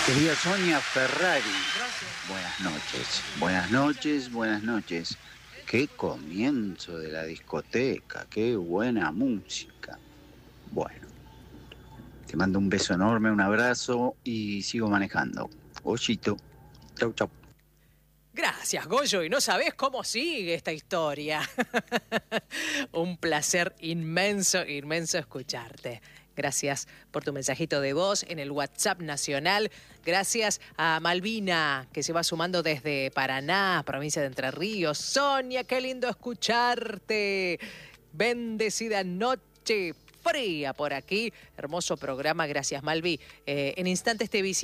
Querida Sonia Ferrari. Gracias. Buenas noches, buenas noches, buenas noches. Qué comienzo de la discoteca, qué buena música. Bueno, te mando un beso enorme, un abrazo y sigo manejando. Goyito, chau, chau. Gracias, Goyo, y no sabés cómo sigue esta historia. Un placer inmenso, inmenso escucharte. Gracias por tu mensajito de voz en el WhatsApp nacional. Gracias a Malvina, que se va sumando desde Paraná, provincia de Entre Ríos. Sonia, qué lindo escucharte. Bendecida noche fría por aquí. Hermoso programa, gracias, Malvi. En instantes te visito.